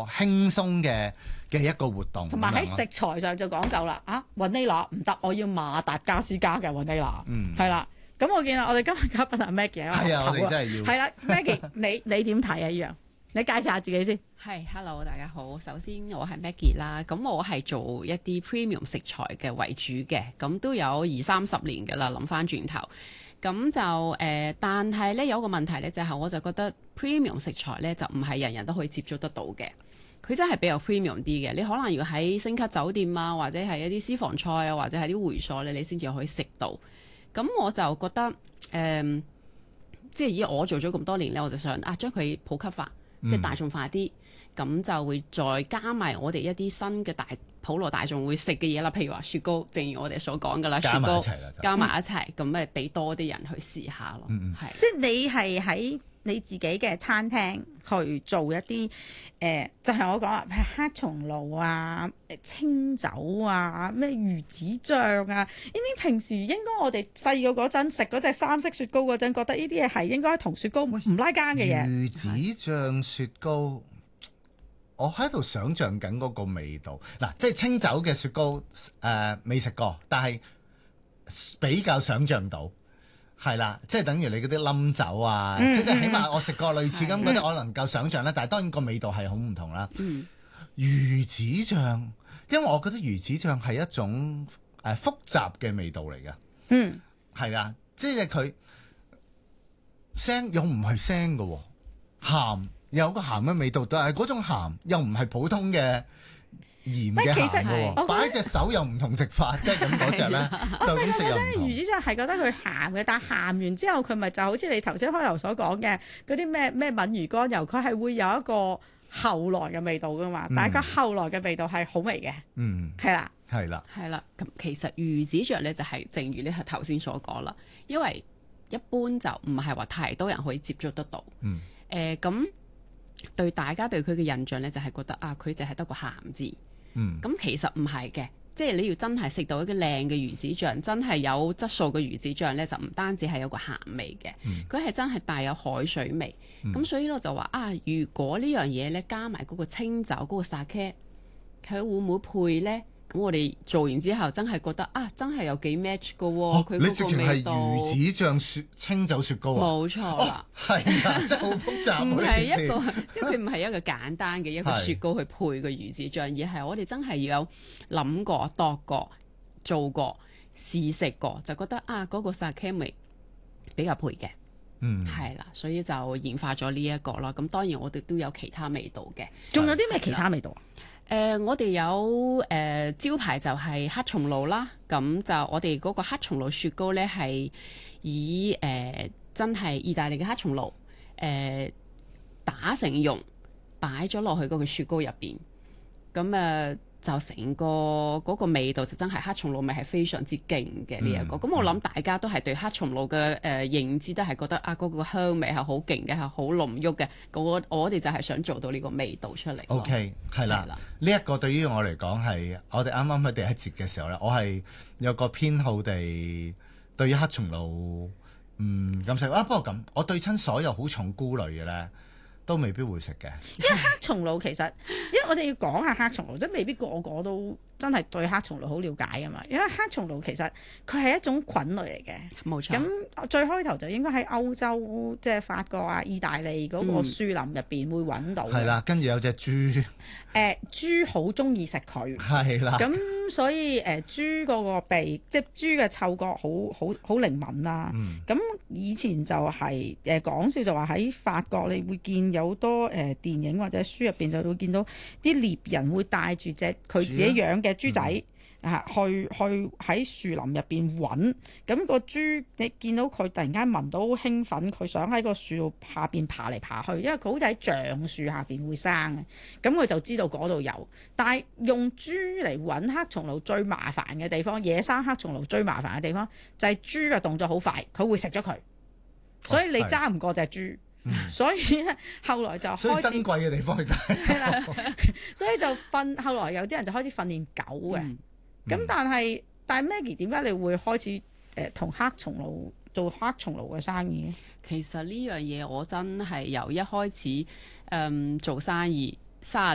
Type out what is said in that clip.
輕鬆嘅一個活動。 同埋喺食材上就講究啦，雲呢拿唔得，我要馬達加斯加嘅雲呢拿，係啦。咁我見我哋今日嘉賓係 Maggie 係啊，我哋真係要係啦，Maggie 你點睇啊？依樣你介紹下自己先。 係，hello 大家好。首先我係 Maggie 啦，咁我係做一啲 premium 食材嘅為主嘅，咁都有20-30年㗎啦。諗翻轉頭，咁就但係咧有個問題咧，就係我就覺得 premium 食材咧就唔係人人都可以接觸得到嘅。佢真係比較 premium 啲嘅，你可能要喺星級酒店啊，或者係一啲私房菜啊，或者係啲會所咧，你先至可以食到。咁我就覺得即係以我做咗咁多年咧，我就想將佢普及化，即係大眾化啲，咁就會再加埋我哋一啲新嘅普羅大眾會食嘅嘢啦，譬如話雪糕，正如我哋所講噶啦，雪糕加埋一齊，咁咪俾多啲人去試下咯。係， 即係你係喺你自己嘅餐廳去做一啲就係我講啦，譬如黑松露啊、清酒啊、咩魚子醬啊，呢啲平時應該我哋細個嗰陣食嗰隻三色雪糕嗰陣，覺得呢啲嘢係應該同雪糕唔拉更嘅嘢。 魚子醬雪糕，我喺度想像緊嗰個味道。嗱，即係清酒嘅雪糕未食過，但係比較想像到。係啦，即係等於你嗰啲冧酒啊，即係起碼我食過類似咁，覺得我能夠想像啦。但係當然個味道係好唔同啦。魚子醬，因為我覺得魚子醬係一種複雜嘅味道嚟嘅。係啦，即係佢腥又唔係腥嘅，鹹有個鹹嘅味道，但係嗰種鹹又唔係普通嘅鹽嘅鹹嘅喎，擺隻手又唔同食法，即係咁嗰隻咧。 我細個嗰陣魚子醬係覺得佢鹹嘅，但係鹹完之後佢咪就好似你頭先開頭所講嘅嗰啲咩鰻魚肝油，佢係會有一個後來嘅味道噶嘛。但係佢後來嘅味道係好味嘅。係啦， 係啦， 係啦。咁其實魚子醬咧就係正如你頭先所講啦，因為一般就唔係話太多人可以接觸得到。咁對大家對佢嘅印象咧就係覺得佢就係得個鹹字。咁其實唔係嘅，即係你要真係食到一個靚嘅魚子醬，真係有質素嘅魚子醬呢，就唔單止係有個鹹味嘅，佢係真係帶有海水味。咁所以我就話如果呢樣嘢呢，加埋嗰個清酒嗰個 sake，佢會唔會配呢？咁我哋做完之後真係覺得真係有幾 match 㗎喎。佢你直情係魚子醬清酒雪糕啊？ 冇錯啦， 係啊，真係好複雜。 唔係一個，即係佢唔係一個簡單嘅一個雪糕去配個魚子醬，而係我哋真係要有諗過、度過、做過、試食過，就覺得嗰個 sake 味比較配嘅。係啦，所以就研發咗呢一個啦。咁當然我哋都有其他味道嘅。 仲有啲咩其他味道啊？ 我哋有招牌就係黑松露啦，咁就我哋嗰個黑松露雪糕呢，係以真係意大利嘅黑松露打成蓉，擺咗落去嗰個雪糕入邊，咁就成個嗰個味道就真係黑松露味係非常之勁嘅呢一個。咁我諗大家都係對黑松露嘅認知都係覺得嗰個香味係好勁嘅，係好濃郁嘅。我哋就係想做到呢個味道出嚟。 OK， 係啦，呢一個對於我嚟講係我哋啱啱喺第一節嘅時候咧，我係有個偏好地對於黑松露咁食。不過咁，我對親所有好重菇類嘅咧，都未必會食嘅。 因為黑松露其實，因為我哋要講下黑松露，即係未必個個都真係對黑松露好了解㗎嘛。因為黑松露其實佢係一種菌類嚟嘅， 冇錯。 咁最開頭就應該喺歐洲，即係法國啊、意大利嗰個樹林入邊會揾到。係啦，跟住有隻豬， 豬好中意食佢。係啦。咁所以豬嗰個鼻，即係豬嘅嗅覺好靈敏啦。咁以前就係講笑就話喺法國你會見有好多電影或者書入邊就會見到啲獵人會帶住隻佢自己養嘅豬仔去喺樹林入邊揾，咁個豬你見到佢突然間聞到好興奮，佢想喺個樹下邊爬嚟爬去，因為佢好似喺橡樹下邊會生嘅，咁佢就知道嗰度有。但係用豬嚟揾黑松露最麻煩嘅地方，野生黑松露最麻煩嘅地方就係豬嘅動作好快，佢會食咗佢，所以你揸唔過隻豬。所以咧，後來就開始所以珍貴嘅地方去睇啦，所以就後來有啲人就開始訓練狗嘅。咁但係 Maggie 點解你會開始同黑松露做黑松露嘅生意？ 其實呢樣嘢我真係由一開始做生意30